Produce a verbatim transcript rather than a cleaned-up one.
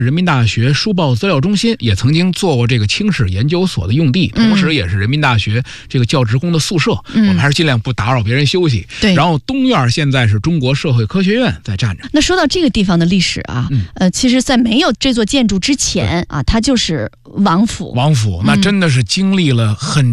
人民大学书报资料中心也曾经做过这个清史研究所的用地，同时也是人民大学这个教职工的宿舍。嗯、我们还是尽量不打扰别人休息。 对。 然后东院现在是中国社会科学院在站着。 那说到这个地方的历史啊，嗯、呃，其实在没有这座建筑之前啊，它就是王府。 王府那真的是经历了很